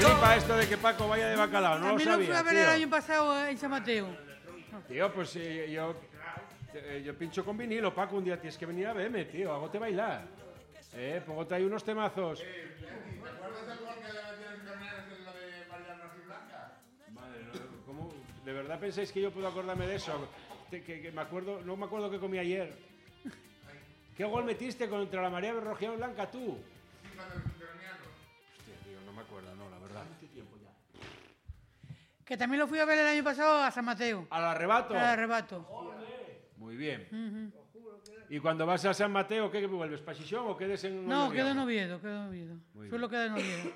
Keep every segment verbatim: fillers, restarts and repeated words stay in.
flipa esto de que Paco vaya de bacalao, no lo A mí lo fui sabía, a ver el tío. año pasado en San Mateo. Tío, pues eh, yo, eh, yo pincho con vinilo, Paco, un día tienes que venir a verme, tío, hagote bailar. Eh, pongote ahí unos temazos. ¿Te acuerdas del gol que le metieron Cornelis en la de Mariano y Blanca? Madre, no, ¿cómo? ¿De verdad pensáis que yo puedo acordarme de eso? Que, que, que me acuerdo, no me acuerdo qué comí ayer. ¿Qué gol metiste contra la María Berrojián Blanca tú? Hostia, tío, no me acuerdo, no, la verdad. Que también lo fui a ver el año pasado a San Mateo. ¿Al arrebato? Al arrebato. Muy bien. Uh-huh. ¿Y cuando vas a San Mateo, qué vuelves? ¿Para Xixón o quedes en No, Oviedo? quedo en Oviedo, quedo en Oviedo. Suelo quedar en Oviedo.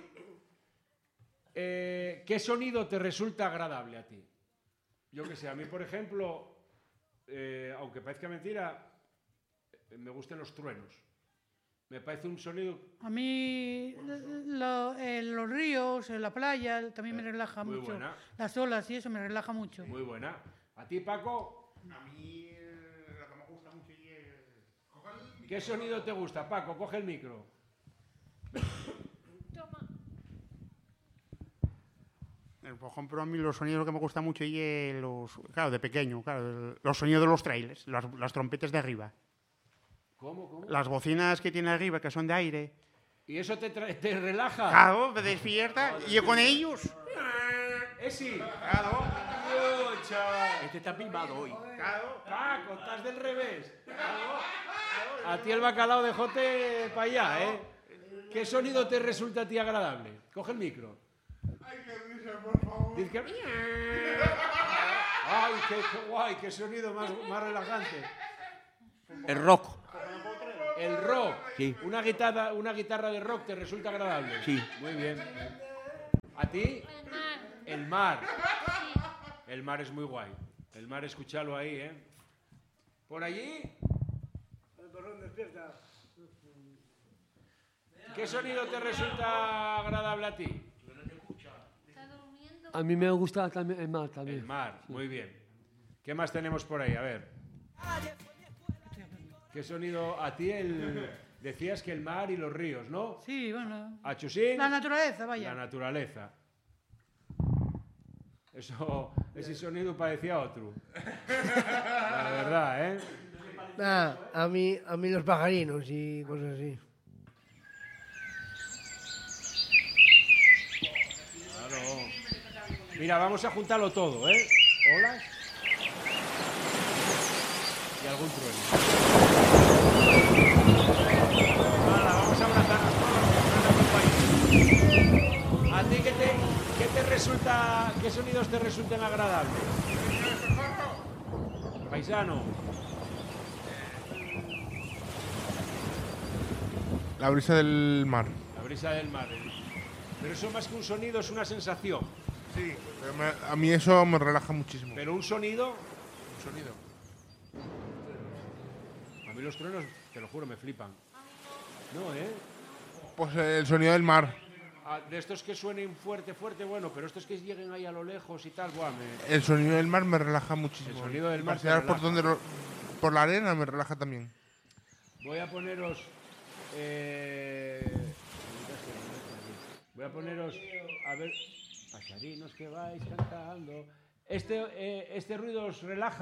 Eh, ¿Qué sonido te resulta agradable a ti? Yo que sé, a mí, por ejemplo, eh, aunque parezca mentira, me gustan los truenos. Me parece un sonido... A mí lo, eh, los ríos, la playa, también me relaja muy mucho. Buena. Las olas y eso me relaja mucho. Muy buena. ¿A ti, Paco? A mí eh, lo que me gusta mucho y es... ¿Qué sonido te gusta, Paco? Coge el micro. Por ejemplo, a mí los sonidos que me gusta mucho y es los... Claro, de pequeño, claro, los sonidos de los trailers, las, las trompetas de arriba. ¿Cómo, cómo? Las bocinas que tiene arriba, que son de aire. ¿Y eso te, te relaja? Claro, me despierta. Y yo con ellos. ¿Eh, sí? Claro. Oh, chaval. Este está pilmado hoy. Claro. Paco, estás del revés. A ti el bacalao de jote para allá, ¿eh? ¿Qué sonido te resulta a ti agradable? Coge el micro. Ay, qué risa, por favor. Dice que... Ay, qué, qué guay, qué sonido más, más relajante. El rock. El rock. Sí. Una guitarra, una guitarra de rock te resulta agradable. Sí. Muy bien. ¿A ti? El mar. El mar. Sí. El mar es muy guay. El mar, escúchalo ahí, ¿eh? ¿Por allí? El borrón despierta. ¿Qué sonido te resulta agradable a ti? Está durmiendo. A mí me gusta también el mar también. El mar, muy bien. ¿Qué más tenemos por ahí? A ver. ¿Qué sonido? A ti el... Decías que el mar y los ríos, ¿no? Sí, bueno. A Chusín, La naturaleza, vaya. la naturaleza. Eso, ese sonido parecía otro. La verdad, ¿eh? Nah, a mí, a mí los pajarinos y cosas así. Claro. Mira, vamos a juntarlo todo, ¿eh? Olas. Y algún trueno. Hala, vamos a abrazarnos todos. ¿A ti qué te, qué te resulta, qué sonidos te resultan agradables? Paisano. La brisa del mar. La brisa del mar. Pero eso más que un sonido es una sensación. Sí, pero me- a mí eso me relaja muchísimo. Pero un sonido, Un sonido. a mí los truenos, te lo juro, me flipan. No, ¿eh? Pues eh, el sonido del mar. Ah, de estos que suenen fuerte, fuerte, bueno, pero estos que lleguen ahí a lo lejos y tal, buah, me... El sonido del mar me relaja muchísimo. El sonido del Y mar te pasear por relaja. donde lo- por la arena me relaja también. Voy a poneros... eh, Voy a poneros... A ver... Pasarinos que vais cantando... Este, eh, este ruido os relaja.